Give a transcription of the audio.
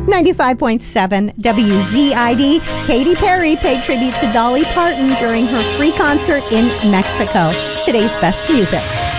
95.7 WZID. Katy Perry paid tribute to Dolly Parton during her free concert in Mexico. Today's best music.